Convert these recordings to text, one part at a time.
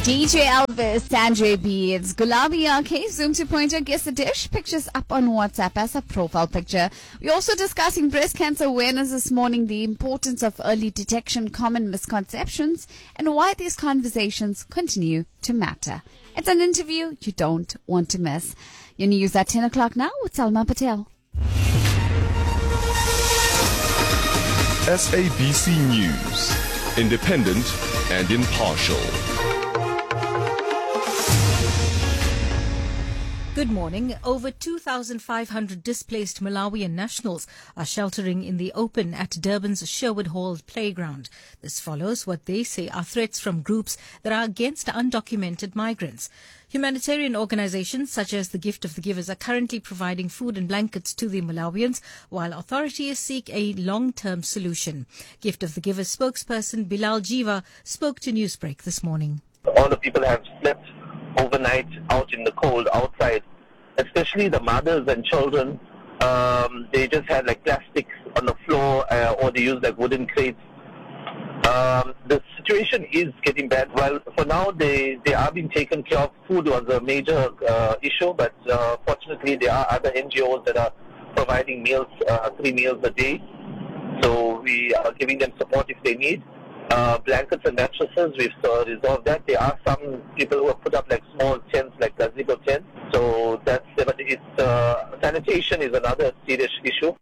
DJ Elvis, Sanjay Beats, Gulabi Aake, Zoom 2.0, guess the dish. Pictures up on WhatsApp as a profile picture. We're also discussing breast cancer awareness this morning, the importance of early detection, common misconceptions, and why these conversations continue to matter. It's an interview you don't want to miss. Your news at 10 o'clock now with Salma Patel. SABC News, independent and impartial. Good morning. Over 2,500 displaced Malawian nationals are sheltering in the open at Durban's Sherwood Hall playground. This follows what they say are threats from groups that are against undocumented migrants. Humanitarian organizations such as the Gift of the Givers are currently providing food and blankets to the Malawians, while authorities seek a long-term solution. Gift of the Givers spokesperson Bilal Jiva spoke to Newsbreak this morning. All the people have slept overnight out in the cold outside, especially the mothers and children. They just had like plastics on the floor or they use like wooden crates. The situation is getting bad. Well, for now they are being taken care of. Food was a major issue, but fortunately there are other NGOs that are providing meals, 3 meals a day. So we are giving them support if they need. Blankets and mattresses, we've resolved that. There are some people who have put up like small tents, like gazebo tents. So that's, but it's, sanitation is another serious issue.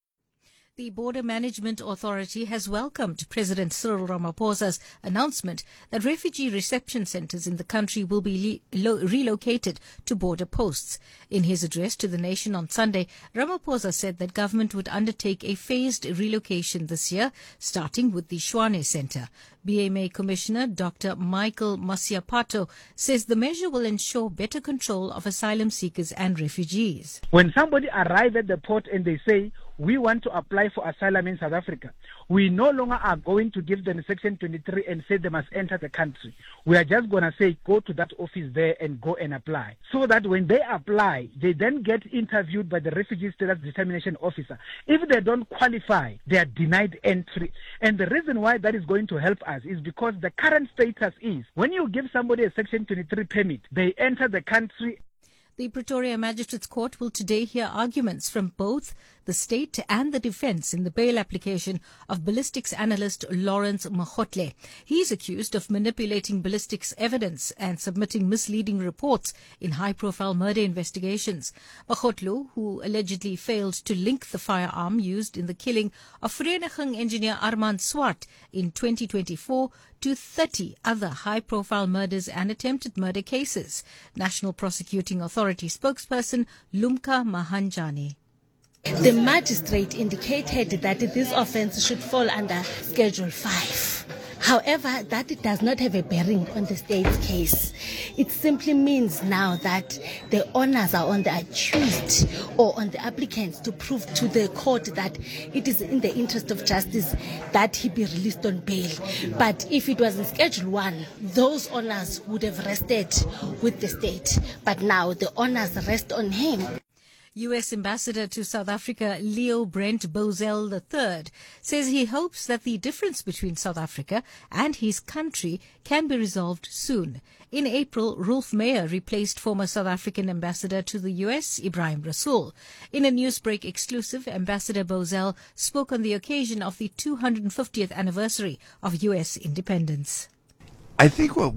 The Border Management Authority has welcomed President Cyril Ramaphosa's announcement that refugee reception centres in the country will be relocated to border posts. In his address to the nation on Sunday, Ramaphosa said that government would undertake a phased relocation this year, starting with the Shwane Centre. BMA Commissioner Dr. Michael Masiapato says the measure will ensure better control of asylum seekers and refugees. When somebody arrives at the port and they say, we want to apply for asylum in South Africa, we no longer are going to give them Section 23 and say they must enter the country. We are just going to say, go to that office there and go and apply. So that when they apply, they then get interviewed by the Refugee Status Determination Officer. If they don't qualify, they are denied entry. And the reason why that is going to help us is because the current status is, when you give somebody a Section 23 permit, they enter the country. The Pretoria Magistrates Court will today hear arguments from both the state and the defence in the bail application of ballistics analyst Lawrence Magotle. He is accused of manipulating ballistics evidence and submitting misleading reports in high-profile murder investigations. Magotle, who allegedly failed to link the firearm used in the killing of Vereniging engineer Armand Swart in 2024 to 30 other high-profile murders and attempted murder cases. National Prosecuting Authority spokesperson Lumka Mahanjani. The magistrate indicated that this offence should fall under Schedule 5. However, that it does not have a bearing on the state's case. It simply means now that the onus are on the accused or on the applicants to prove to the court that it is in the interest of justice that he be released on bail. But if it was in Schedule 1, those onus would have rested with the state. But now the onus rest on him. U.S. Ambassador to South Africa Leo Brent Bozell III says he hopes that the difference between South Africa and his country can be resolved soon. In April, Rolf Meyer replaced former South African ambassador to the U.S., Ibrahim Rasool. In a Newsbreak exclusive, Ambassador Bozell spoke on the occasion of the 250th anniversary of U.S. independence. I think what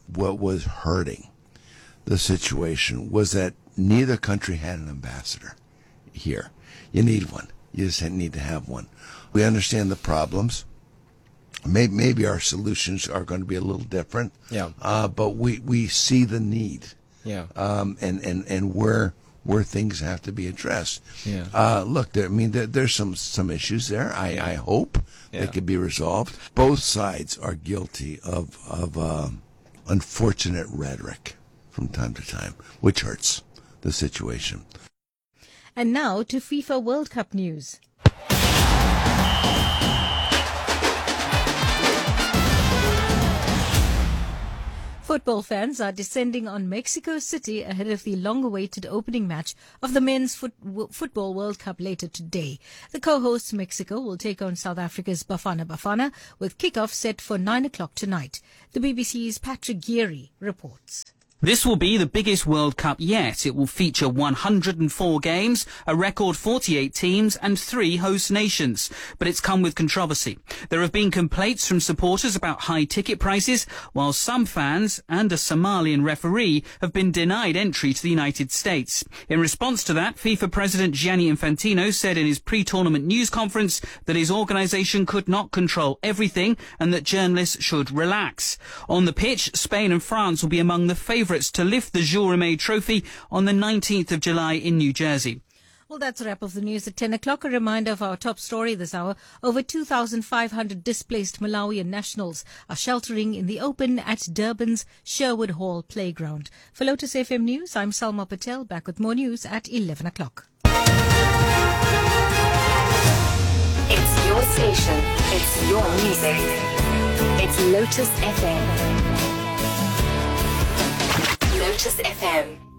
was hurting the situation was that neither country had an ambassador here. You need one. You just need to have one. We understand the problems. Maybe our solutions are going to be a little different. Yeah. But we see the need. Yeah. And where things have to be addressed. Yeah. Look, there's some issues there. I hope they could be resolved. Both sides are guilty of unfortunate rhetoric from time to time, which hurts the situation. And now to FIFA World Cup news. Football fans are descending on Mexico City ahead of the long-awaited opening match of the Men's Football World Cup later today. The co-hosts Mexico will take on South Africa's Bafana Bafana, with kickoff set for 9 o'clock tonight. The BBC's Patrick Geary reports. This will be the biggest World Cup yet. It will feature 104 games, a record 48 teams and 3 host nations. But it's come with controversy. There have been complaints from supporters about high ticket prices, while some fans and a Somalian referee have been denied entry to the United States. In response to that, FIFA President Gianni Infantino said in his pre-tournament news conference that his organisation could not control everything and that journalists should relax. On the pitch, Spain and France will be among the favourites to lift the Jules Rimet Trophy on the 19th of July in New Jersey. Well, that's a wrap of the news at 10 o'clock. A reminder of our top story this hour. Over 2,500 displaced Malawian nationals are sheltering in the open at Durban's Sherwood Hall playground. For Lotus FM News, I'm Salma Patel, back with more news at 11 o'clock. It's your station. It's your music. It's Lotus FM. Lotus FM.